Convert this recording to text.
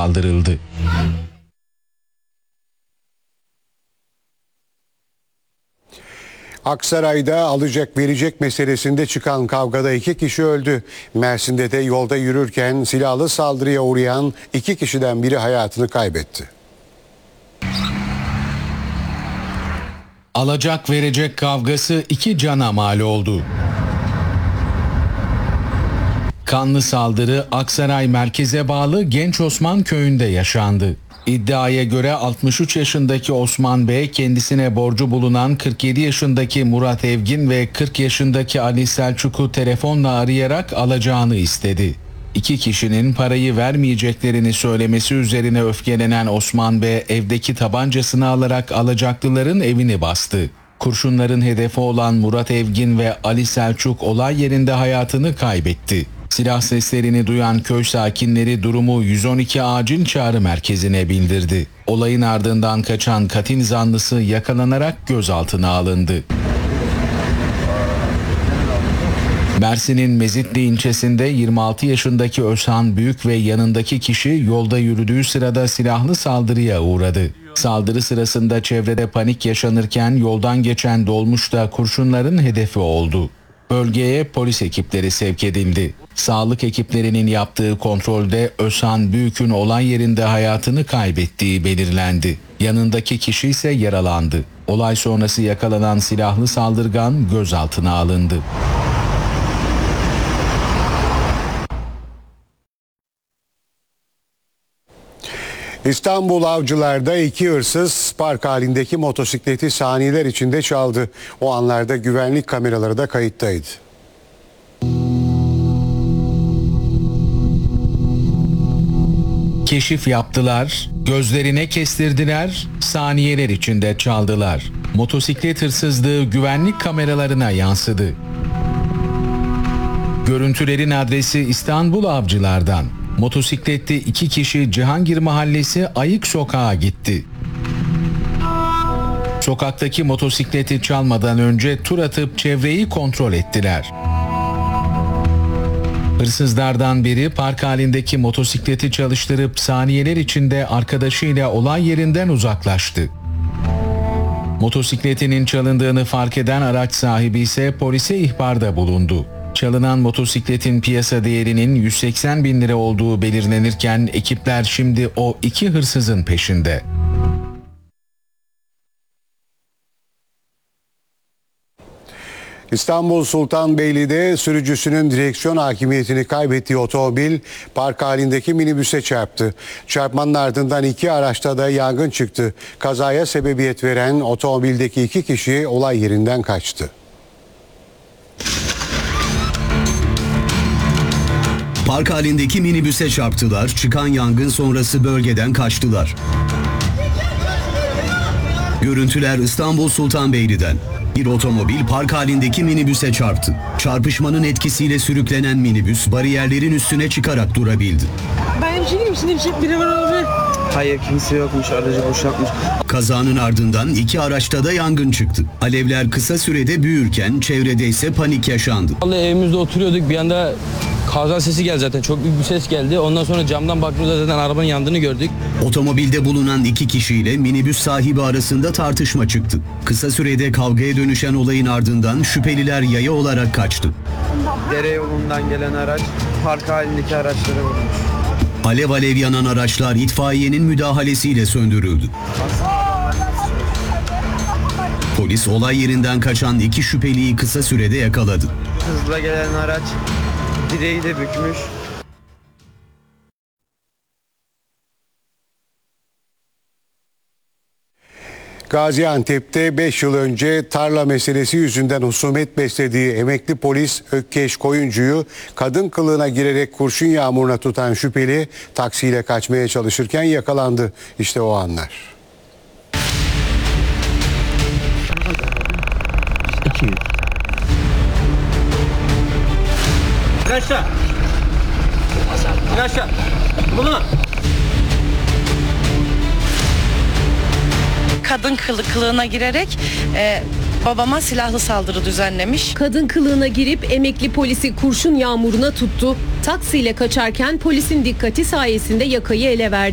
kaldırıldı. Aksaray'da alacak verecek meselesinde çıkan kavgada 2 kişi öldü. Mersin'de de yolda yürürken silahlı saldırıya uğrayan 2 kişiden biri hayatını kaybetti. Alacak verecek kavgası 2 cana mal oldu. Kanlı saldırı Aksaray merkeze bağlı Genç Osman köyünde yaşandı. İddiaya göre 63 yaşındaki Osman Bey kendisine borcu bulunan 47 yaşındaki Murat Evgin ve 40 yaşındaki Ali Selçuk'u telefonla arayarak alacağını istedi. 2 kişinin parayı vermeyeceklerini söylemesi üzerine öfkelenen Osman Bey evdeki tabancasını alarak alacaklıların evini bastı. Kurşunların hedefi olan Murat Evgin ve Ali Selçuk olay yerinde hayatını kaybetti. Silah seslerini duyan köy sakinleri durumu 112 acil çağrı merkezine bildirdi. Olayın ardından kaçan katil zanlısı yakalanarak gözaltına alındı. Mersin'in Mezitli ilçesinde 26 yaşındaki Özhan Büyük ve yanındaki kişi yolda yürüdüğü sırada silahlı saldırıya uğradı. Saldırı sırasında çevrede panik yaşanırken yoldan geçen dolmuş da kurşunların hedefi oldu. Bölgeye polis ekipleri sevk edildi. Sağlık ekiplerinin yaptığı kontrolde Özhan Büyük'ün olay yerinde hayatını kaybettiği belirlendi. Yanındaki kişi ise yaralandı. Olay sonrası yakalanan silahlı saldırgan gözaltına alındı. İstanbul Avcılar'da 2 hırsız park halindeki motosikleti saniyeler içinde çaldı. O anlarda güvenlik kameraları da kayıttaydı. Keşif yaptılar, gözlerine kestirdiler, saniyeler içinde çaldılar. Motosiklet hırsızlığı güvenlik kameralarına yansıdı. Görüntülerin adresi İstanbul Avcılar'dan. Motosiklette 2 kişi Cihangir Mahallesi Ayık Sokağa gitti. Sokaktaki motosikleti çalmadan önce tur atıp çevreyi kontrol ettiler. Hırsızlardan biri park halindeki motosikleti çalıştırıp saniyeler içinde arkadaşıyla olay yerinden uzaklaştı. Motosikletinin çalındığını fark eden araç sahibi ise polise ihbarda bulundu. Çalınan motosikletin piyasa değerinin 180 bin lira olduğu belirlenirken ekipler şimdi o 2 hırsızın peşinde. İstanbul Sultanbeyli'de sürücüsünün direksiyon hakimiyetini kaybettiği otomobil park halindeki minibüse çarptı. Çarpmanın ardından 2 araçta da yangın çıktı. Kazaya sebebiyet veren otomobildeki 2 kişi olay yerinden kaçtı. Park halindeki minibüse çarptılar. Çıkan yangın sonrası bölgeden kaçtılar. Görüntüler İstanbul Sultanbeyli'den. Bir otomobil park halindeki minibüse çarptı. Çarpışmanın etkisiyle sürüklenen minibüs bariyerlerin üstüne çıkarak durabildi. Ben bir şey diyeyim, şimdi biri var abi. Hayır, kimse yokmuş, aracı boşaltmış. Kazanın ardından 2 araçta da yangın çıktı. Alevler kısa sürede büyürken çevrede ise panik yaşandı. Vallahi evimizde oturuyorduk, bir anda kaza sesi geldi zaten. Çok büyük bir ses geldi. Ondan sonra camdan baktığımızda zaten arabanın yandığını gördük. Otomobilde bulunan 2 kişiyle minibüs sahibi arasında tartışma çıktı. Kısa sürede kavgaya dönüşen olayın ardından şüpheliler yaya olarak kaçtı. Dere yolundan gelen araç park halindeki araçlara vurmuş. Alev alev yanan araçlar itfaiyenin müdahalesiyle söndürüldü. Polis olay yerinden kaçan 2 şüpheliyi kısa sürede yakaladı. Hızla gelen araç direği de bükmüş. Gaziantep'te 5 yıl önce tarla meselesi yüzünden husumet beslediği emekli polis Ökkeş Koyuncu'yu kadın kılığına girerek kurşun yağmuruna tutan şüpheli taksiyle kaçmaya çalışırken yakalandı. İşte o anlar. Aşağı. Aşağı. Bunu. Kadın kılığına girerek babama silahlı saldırı düzenlemiş. Kadın kılığına girip emekli polisi kurşun yağmuruna tuttu. Taksiyle kaçarken polisin dikkati sayesinde yakayı ele verdi.